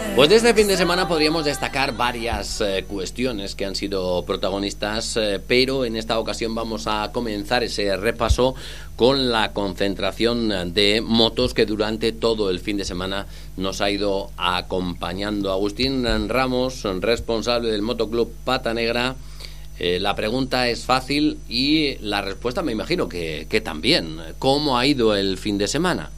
Pues de este fin de semana podríamos destacar varias cuestiones que han sido protagonistas, pero en esta ocasión vamos a comenzar ese repaso con la concentración de motos que durante todo el fin de semana nos ha ido acompañando. Agustín Ramos, responsable del Motoclub Pata Negra. La pregunta es fácil y la respuesta me imagino que también. ¿Cómo ha ido el fin de semana?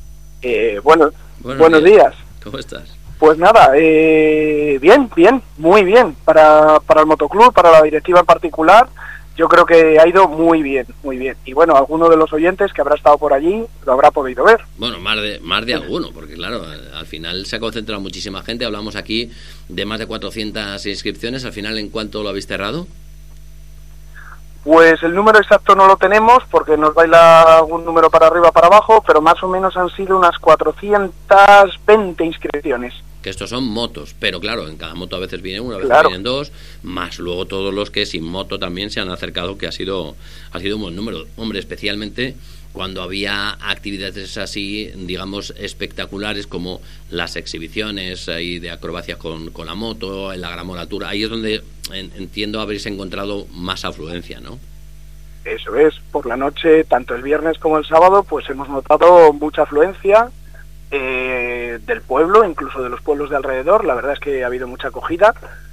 Buenos días. ¿Cómo estás? Pues nada, bien, muy bien. Para el motoclub, para la directiva en particular, yo creo que ha ido muy bien. Y bueno, alguno de los oyentes que habrá estado por allí lo habrá podido ver. Bueno, más de alguno, porque claro, al final se ha concentrado muchísima gente. Hablamos aquí de más de 400 inscripciones. Al final, ¿en cuánto lo habéis cerrado? Pues el número exacto no lo tenemos porque nos baila algún número para arriba, para abajo, pero más o menos han sido unas 420 inscripciones. Que estos son motos, pero claro, en cada moto a veces viene una, a veces claro, vienen dos, más luego todos los que sin moto también se han acercado, que ha sido un buen número. Hombre, especialmente cuando había actividades así, digamos, espectaculares como las exhibiciones ahí de acrobacias con la moto, en la Gran Moratura, ahí es donde entiendo habréis encontrado más afluencia, ¿no? Eso es, por la noche, tanto el viernes como el sábado, pues hemos notado mucha afluencia del pueblo, incluso de los pueblos de alrededor. La verdad es que ha habido mucha acogida,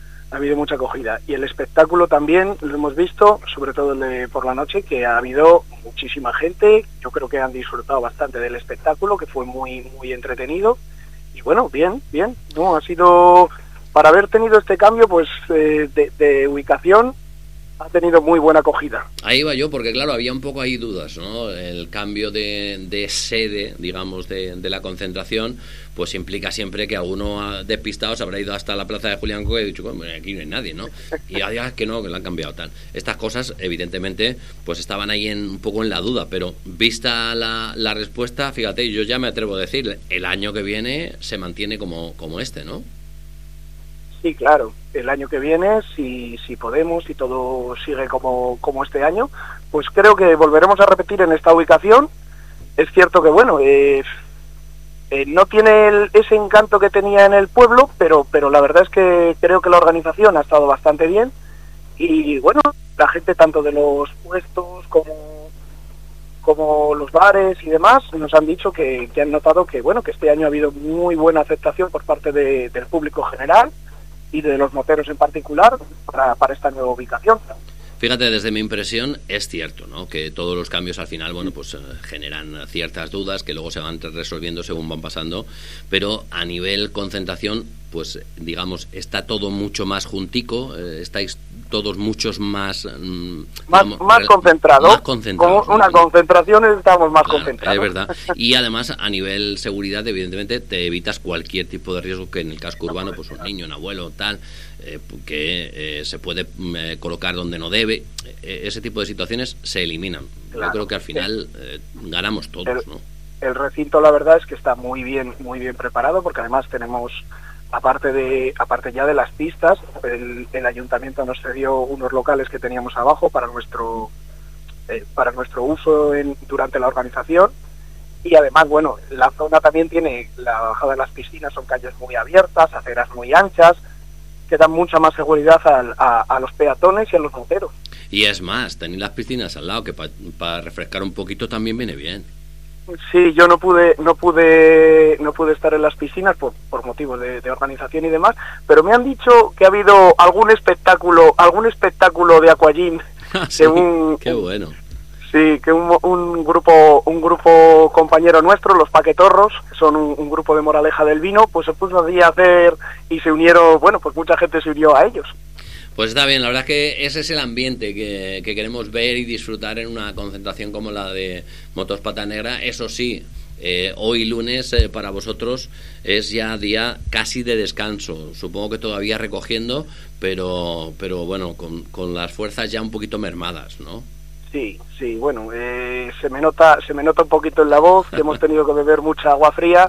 y el espectáculo también lo hemos visto, sobre todo el de por la noche, que ha habido muchísima gente. Yo creo que han disfrutado bastante del espectáculo, que fue muy entretenido, y bueno, bien, no ha sido, para haber tenido este cambio pues de ubicación, ha tenido muy buena acogida. Ahí va yo, porque claro, había un poco ahí dudas, ¿no? El cambio de sede, digamos, de la concentración, pues implica siempre que alguno despistado se habrá ido hasta la plaza de Julián Coque y ha dicho, bueno, aquí no hay nadie, ¿no? Y ya que no, que lo han cambiado tal. Estas cosas, evidentemente, pues estaban ahí un poco en la duda, pero vista la respuesta, fíjate, yo ya me atrevo a decir, el año que viene se mantiene como este, ¿no? Sí, claro. El año que viene, si podemos, si todo sigue como este año, pues creo que volveremos a repetir en esta ubicación. Es cierto que, bueno, no tiene ese encanto que tenía en el pueblo, pero la verdad es que creo que la organización ha estado bastante bien. Y, bueno, la gente tanto de los puestos como los bares y demás nos han dicho que han notado que, bueno, que este año ha habido muy buena aceptación por parte del público general y de los moteros en particular para esta nueva ubicación. Fíjate, desde mi impresión es cierto, ¿no? Que todos los cambios al final, bueno, pues generan ciertas dudas que luego se van resolviendo según van pasando, pero a nivel concentración, pues digamos, está todo mucho más juntico, estáis todos muchos más concentrados. Más concentrados. Como una concentración estamos más concentrados. Es verdad. Y además, a nivel seguridad, evidentemente, te evitas cualquier tipo de riesgo que en el casco urbano, pues un niño, un abuelo, tal, que se puede colocar donde no debe. Ese tipo de situaciones se eliminan. Claro. Yo creo que al final ganamos todos, ¿no? El recinto, la verdad, es que está muy bien preparado, porque además tenemos, aparte ya de las pistas, el ayuntamiento nos cedió unos locales que teníamos abajo para nuestro uso durante la organización. Y además, bueno, la zona también tiene la bajada de las piscinas, son calles muy abiertas, aceras muy anchas, que dan mucha más seguridad a los peatones y a los moteros. Y es más, tenéis las piscinas al lado, que para refrescar un poquito también viene bien. Sí, yo no pude estar en las piscinas por motivos de organización y demás, pero me han dicho que ha habido algún espectáculo de aquagym. Sí, qué bueno. Sí, que un grupo compañero nuestro, los Paquetorros, que son un grupo de Moraleja del Vino, pues se puso a hacer y se unieron, bueno, pues mucha gente se unió a ellos. Pues está bien, la verdad es que ese es el ambiente que queremos ver y disfrutar en una concentración como la de Motos Pata Negra. Eso sí, hoy lunes para vosotros es ya día casi de descanso, supongo que todavía recogiendo, pero bueno, con las fuerzas ya un poquito mermadas, ¿no? Sí, bueno, se me nota un poquito en la voz, que hemos tenido que beber mucha agua fría,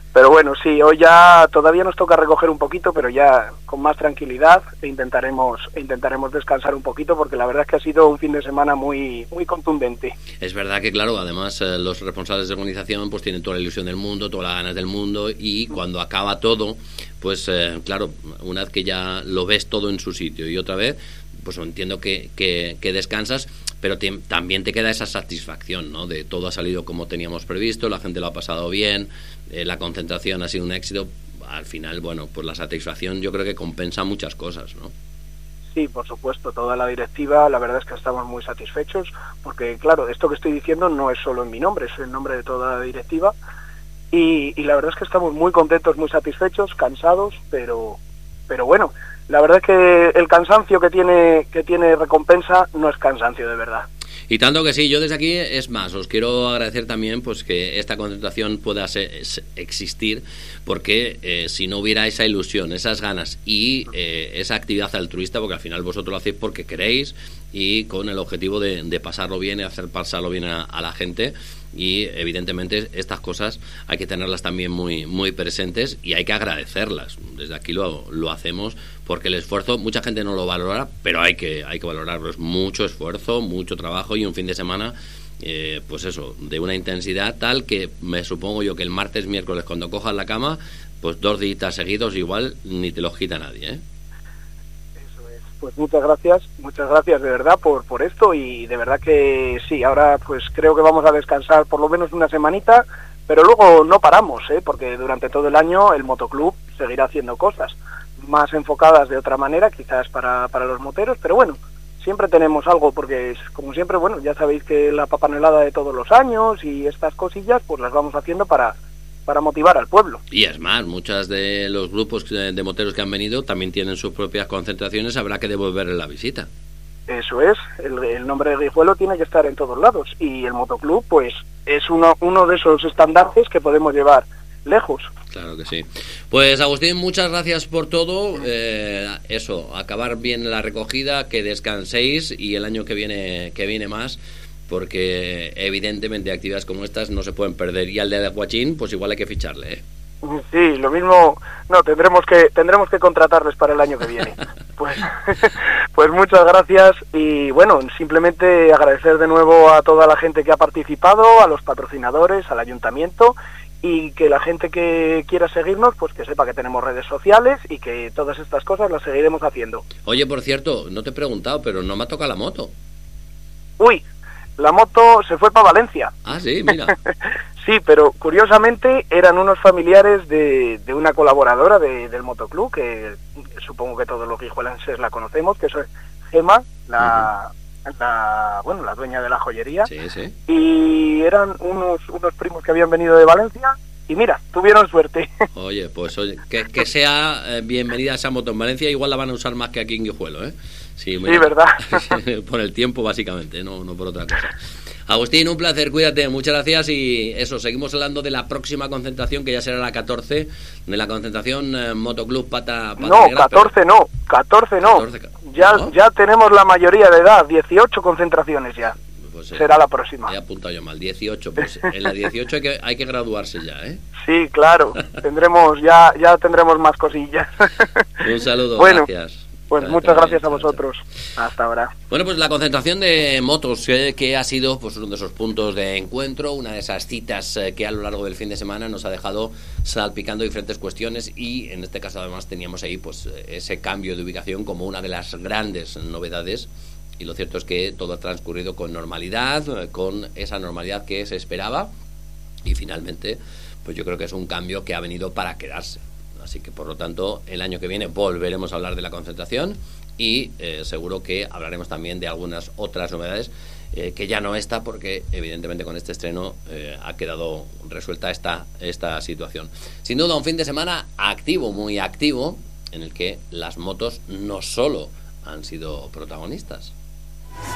Pero bueno, sí, hoy ya todavía nos toca recoger un poquito, pero ya con más tranquilidad intentaremos descansar un poquito, porque la verdad es que ha sido un fin de semana muy contundente. Es verdad que, claro, además los responsables de organización pues tienen toda la ilusión del mundo, todas las ganas del mundo, y cuando acaba todo, pues claro, una vez que ya lo ves todo en su sitio y otra vez, pues entiendo que descansas, pero también te queda esa satisfacción, ¿no? De todo ha salido como teníamos previsto, la gente lo ha pasado bien, la concentración ha sido un éxito. Al final, bueno, pues la satisfacción yo creo que compensa muchas cosas, ¿no? Sí, por supuesto, toda la directiva, la verdad es que estamos muy satisfechos, porque claro, esto que estoy diciendo no es solo en mi nombre, es el nombre de toda la directiva, y la verdad es que estamos muy contentos, muy satisfechos, cansados, pero bueno, la verdad es que el cansancio que tiene recompensa no es cansancio de verdad. Y tanto que sí, yo desde aquí, es más, os quiero agradecer también pues que esta concentración pueda existir, porque si no hubiera esa ilusión, esas ganas y esa actividad altruista, porque al final vosotros lo hacéis porque queréis y con el objetivo de pasarlo bien y hacer pasarlo bien a la gente, y evidentemente estas cosas hay que tenerlas también muy presentes y hay que agradecerlas. Desde aquí lo hacemos, porque el esfuerzo mucha gente no lo valora, pero hay que valorarlo. Es mucho esfuerzo, mucho trabajo, y un fin de semana pues eso, de una intensidad tal que me supongo yo que el martes, miércoles, cuando cojas la cama, pues 2 días seguidos igual ni te los quita nadie, ¿eh? Pues muchas gracias de verdad por esto, y de verdad que sí, ahora pues creo que vamos a descansar por lo menos una semanita, pero luego no paramos, porque durante todo el año el motoclub seguirá haciendo cosas más enfocadas de otra manera, quizás para los moteros, pero bueno, siempre tenemos algo, porque como siempre, bueno, ya sabéis que la papanelada de todos los años y estas cosillas pues las vamos haciendo para motivar al pueblo. Y es más, muchas de los grupos de moteros que han venido también tienen sus propias concentraciones, habrá que devolverle la visita. Eso es, el nombre de Guijuelo tiene que estar en todos lados, y el motoclub pues es uno de esos estandartes que podemos llevar lejos. Claro que sí. Pues Agustín, muchas gracias por todo. Eso, acabar bien la recogida, que descanséis, y el año que viene más, porque evidentemente actividades como estas no se pueden perder, y al de Guachín pues igual hay que ficharle, ¿eh? Sí, lo mismo, no, tendremos que contratarles para el año que viene. Pues muchas gracias, y bueno, simplemente agradecer de nuevo a toda la gente que ha participado, a los patrocinadores, al ayuntamiento, y que la gente que quiera seguirnos, pues que sepa que tenemos redes sociales y que todas estas cosas las seguiremos haciendo. Oye, por cierto, no te he preguntado, pero no me ha tocado la moto. Uy, la moto se fue para Valencia. Ah, sí, mira. Sí, pero curiosamente eran unos familiares de una colaboradora del motoclub, que supongo que todos los guijuelenses la conocemos, que es Gema, la dueña de la joyería. Sí, sí. Y eran unos primos que habían venido de Valencia, y mira, tuvieron suerte. Oye, pues que sea bienvenida esa moto en Valencia, igual la van a usar más que aquí en Guijuelo, ¿eh? Sí, verdad. Por el tiempo, básicamente, no por otra cosa. Agustín, un placer, cuídate, muchas gracias, y eso, seguimos hablando de la próxima concentración, que ya será la 14, de la concentración Motoclub Pata No, Negra, 14 no. Ya tenemos la mayoría de edad, 18 concentraciones ya. Pues, será la próxima. He apuntado yo mal, 18, pues en la 18 hay que graduarse ya, ¿eh? Sí, claro, ya tendremos más cosillas. Un saludo, bueno, gracias. Pues muchas gracias a vosotros. Hasta ahora. Bueno, pues la concentración de motos, que ha sido pues uno de esos puntos de encuentro, una de esas citas que a lo largo del fin de semana nos ha dejado salpicando diferentes cuestiones, y en este caso además teníamos ahí pues ese cambio de ubicación como una de las grandes novedades, y lo cierto es que todo ha transcurrido con normalidad, con esa normalidad que se esperaba, y finalmente pues yo creo que es un cambio que ha venido para quedarse. Así que, por lo tanto, el año que viene volveremos a hablar de la concentración, y seguro que hablaremos también de algunas otras novedades, que ya no está, porque evidentemente con este estreno ha quedado resuelta esta situación. Sin duda, un fin de semana activo, muy activo, en el que las motos no solo han sido protagonistas.